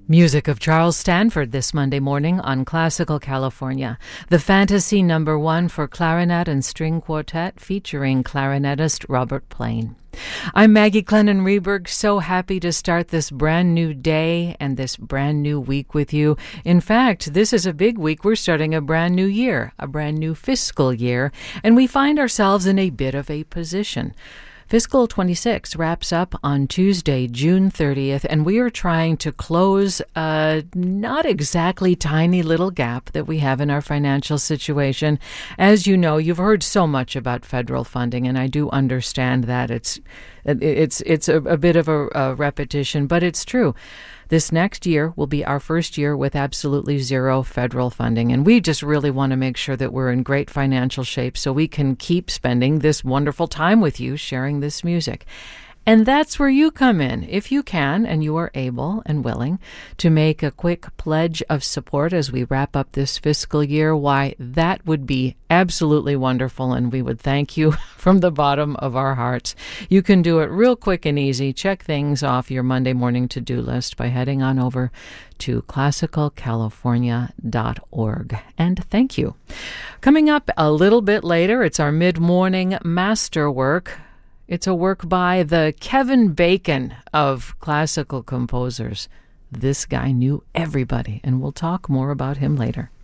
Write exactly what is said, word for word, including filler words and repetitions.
Music of Charles Stanford this Monday morning on Classical California. The Fantasy Number One for Clarinet and String Quartet featuring clarinetist Robert Plain. I'm Maggie Clennon Reberg, so happy to start this brand new day and this brand new week with you. In fact, this is a big week. We're starting a brand new year, a brand new fiscal year, and we find ourselves in a bit of a position. Fiscal twenty-six wraps up on Tuesday, June thirtieth, and we are trying to close a not exactly tiny little gap that we have in our financial situation. As you know, you've heard so much about federal funding, and I do understand that it's it's it's a, a bit of a, a repetition, but it's true. This next year will be our first year with absolutely zero federal funding, and we just really want to make sure that we're in great financial shape so we can keep spending this wonderful time with you sharing this music. And that's where you come in. If you can and you are able and willing to make a quick pledge of support as we wrap up this fiscal year, why, that would be absolutely wonderful, and we would thank you from the bottom of our hearts. You can do it real quick and easy. Check things off your Monday morning to-do list by heading on over to classical california dot org. And thank you. Coming up a little bit later, it's our mid-morning masterwork. It's a work by the Kevin Bacon of classical composers. This guy knew everybody, and we'll talk more about him later.